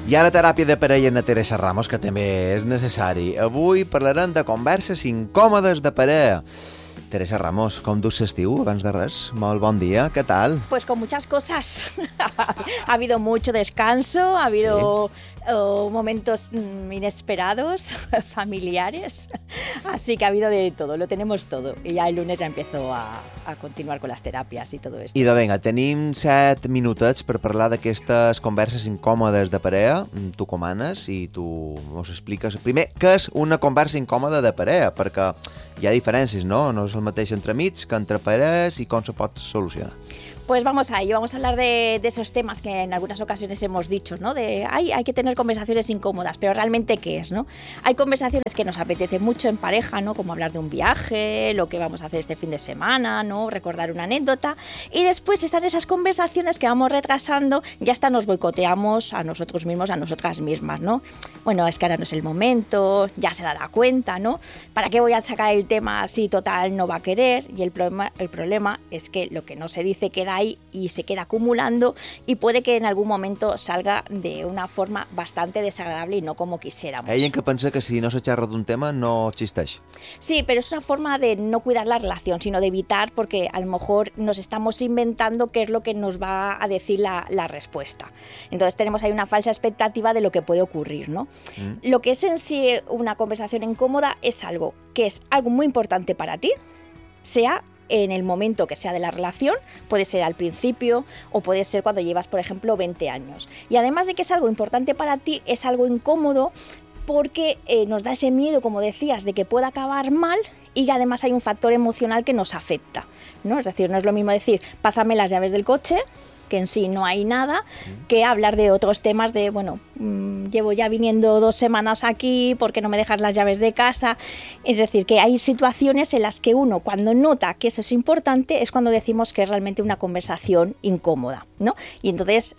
I ara teràpia de parella en Teresa Ramos, que també és necessari. Avui parlarem de converses incòmodes de parella. Teresa Ramos, com dus l'estiu, abans de res? Molt bon dia, ¿qué tal? Pues con muchas cosas. Ha habido mucho descanso, ha habido momentos inesperados, familiares, así que ha habido de todo, lo tenemos todo. I ja el lunes ja empiezo a continuar con las terapias y todo esto. I de vinga, tenim 7 minutets per parlar d'aquestes converses incòmodes de parella. Tu comanes i tu mos expliques primer què és una conversa incòmoda de parella, perquè hi ha diferències, no? No és el mateix entre amics que entre parelles i com se pot solucionar. Pues vamos a ello, vamos a hablar de esos temas que en algunas ocasiones hemos dicho, ¿no? Hay que tener conversaciones incómodas, pero realmente ¿qué es, no? Hay conversaciones que nos apetece mucho en pareja, ¿no? Como hablar de un viaje, lo que vamos a hacer este fin de semana, ¿no? Recordar una anécdota. Y después están esas conversaciones que vamos retrasando, ya hasta nos boicoteamos a nosotros mismos, a nosotras mismas, ¿no? Bueno, es que ahora no es el momento, ya se dará cuenta, ¿no? ¿Para qué voy a sacar el tema si total no va a querer? Y el problema es que lo que no se dice queda ahí y se queda acumulando y puede que en algún momento salga de una forma bastante desagradable y no como quisiéramos. Hay en que pensa que si no se xerra d'un tema no existeix. Sí, pero es una forma de no cuidar la relación, sino de evitar, porque a lo mejor nos estamos inventando qué es lo que nos va a decir la respuesta. Entonces tenemos ahí una falsa expectativa de lo que puede ocurrir, ¿no? Lo que es en sí una conversación incómoda es algo que es algo muy importante para ti, sea en el momento que sea de la relación, puede ser al principio o puede ser cuando llevas, por ejemplo, 20 años. Y además de que es algo importante para ti, es algo incómodo porque nos da ese miedo, como decías, de que pueda acabar mal y además hay un factor emocional que nos afecta, ¿no? Es decir, no es lo mismo decir, pásame las llaves del coche, que en sí no hay nada, que hablar de otros temas de, bueno, llevo ya viniendo 2 semanas aquí, ¿por qué no me dejas las llaves de casa? Es decir, que hay situaciones en las que uno, cuando nota que eso es importante, es cuando decimos que es realmente una conversación incómoda, ¿no? Y entonces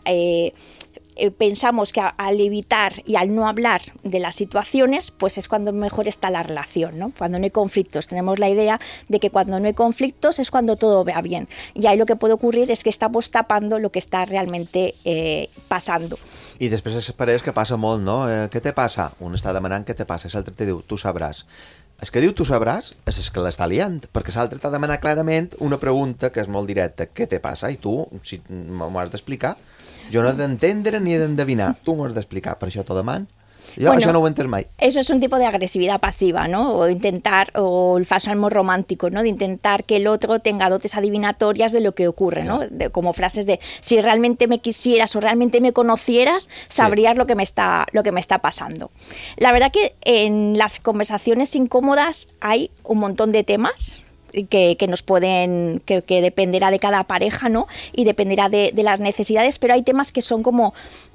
pensamos que al evitar y al no hablar de las situaciones, pues es cuando mejor está la relación, ¿no? Cuando no hay conflictos. Tenemos la idea de que cuando no hay conflictos es cuando todo va bien. Y ahí lo que puede ocurrir es que estamos tapando lo que está realmente passant. I després es pareix que passa molt, no? Què te passa? Un està demanant què te passa, l'altre te diu, tu sabràs. El que diu tu sabràs és que l'està liant, perquè l'altre t'ha demanat clarament una pregunta que és molt directa, què te passa? I tu, si m'ho has d'explicar, jo no he d'entendre ni he d'endevinar, tu m'ho has d'explicar, per això t'ho demano. Yo bueno, això no ho he entès mai. Eso es un tipo de agresividad pasiva, ¿no? O intentar, o el falso amor romántico, ¿no? De intentar que el otro tenga dotes adivinatorias de lo que ocurre, ¿no? Como frases de, si realmente me quisieras o realmente me conocieras, sabrías lo que me está pasando. La verdad que en las conversaciones incómodas hay un montón de temas que nos pueden, que dependerá de cada pareja, ¿no? Y dependerá de las necesidades, pero hay temas que son como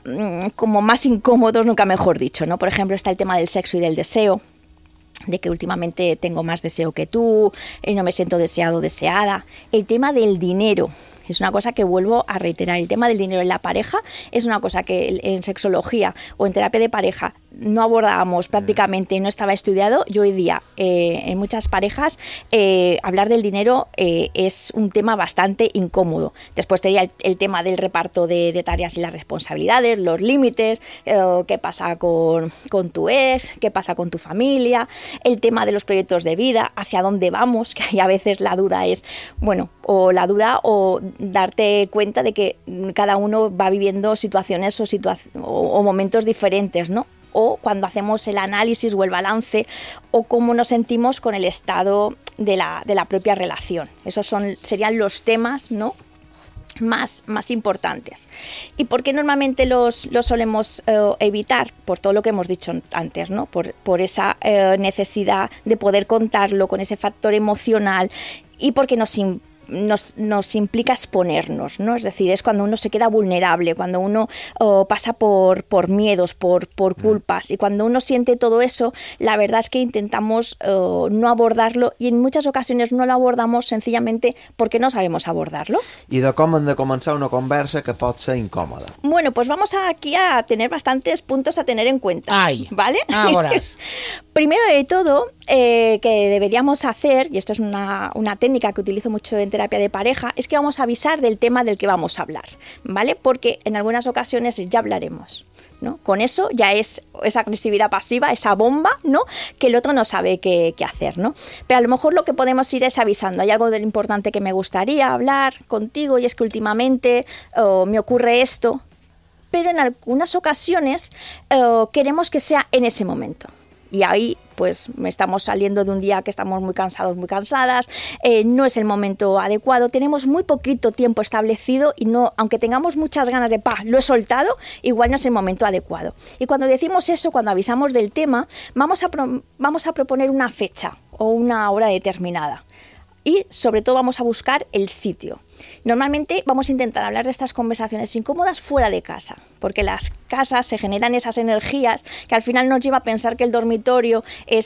más incómodos, nunca mejor dicho, ¿no? Por ejemplo, está el tema del sexo y del deseo, de que últimamente tengo más deseo que tú, y no me siento deseado o deseada. El tema del dinero. Es una cosa que vuelvo a reiterar. El tema del dinero en la pareja es una cosa que en sexología o en terapia de pareja no abordábamos prácticamente, no estaba estudiado. Y hoy día en muchas parejas hablar del dinero es un tema bastante incómodo. Después tenía el tema del reparto de tareas y las responsabilidades, los límites, qué pasa con tu ex, qué pasa con tu familia, el tema de los proyectos de vida, hacia dónde vamos, que a veces la duda es, bueno, o darte cuenta de que cada uno va viviendo situaciones o momentos diferentes, ¿no? O cuando hacemos el análisis o el balance o cómo nos sentimos con el estado de la propia relación. Esos serían los temas, ¿no?, más importantes. ¿Y por qué normalmente los solemos evitar? Por todo lo que hemos dicho antes, ¿no? Por esa necesidad de poder contarlo con ese factor emocional y porque nos implica exponernos, ¿no? Es decir, es cuando uno se queda vulnerable, cuando uno pasa por miedos, por culpas, y cuando uno siente todo eso, la verdad es que intentamos no abordarlo y en muchas ocasiones no lo abordamos sencillamente porque no sabemos abordarlo. I de com hem de començar una conversa que pot ser incòmoda? Bueno, pues vamos aquí a tener bastantes puntos a tener en cuenta. Ay, ¿vale? Ahora. Primero de todo, que deberíamos hacer, y esto es una técnica que utilizo mucho en terapia de pareja, es que vamos a avisar del tema del que vamos a hablar, ¿vale? Porque en algunas ocasiones ya hablaremos, ¿no? Con eso ya es esa agresividad pasiva, esa bomba, ¿no? Que el otro no sabe qué hacer, ¿no? Pero a lo mejor lo que podemos ir es avisando. Hay algo de lo importante que me gustaría hablar contigo y es que últimamente me ocurre esto, pero en algunas ocasiones queremos que sea en ese momento. Y ahí pues estamos saliendo de un día que estamos muy cansados, muy cansadas, no es el momento adecuado, tenemos muy poquito tiempo establecido y no, aunque tengamos muchas ganas de lo he soltado, igual no es el momento adecuado. Y cuando decimos eso, cuando avisamos del tema, vamos a proponer una fecha o una hora determinada. Y sobre todo vamos a buscar el sitio. Normalmente vamos a intentar hablar de estas conversaciones incómodas fuera de casa, porque en las casas se generan esas energías que al final nos lleva a pensar que el dormitorio es